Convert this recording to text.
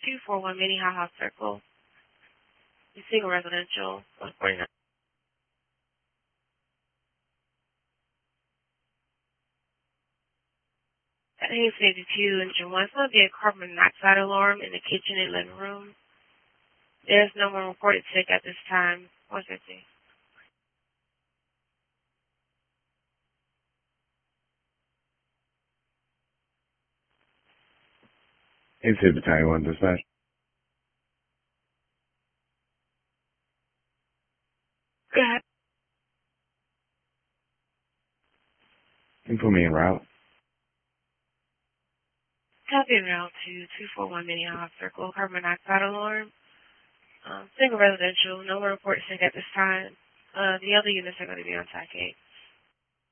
241 Minnehaha Circle. Single residential, 149. At Hayes 52, Engine 1, it's going to be a carbon monoxide alarm in the kitchen and living room. There's no one reported sick at this time. 150. It's hit battalion 1 dispatch. Go ahead. You can put me en route. Copy en route to 241 Minnehaha Circle, carbon monoxide alarm. Single residential, no one reported sick at this time. The other units are going to be on TAC 8.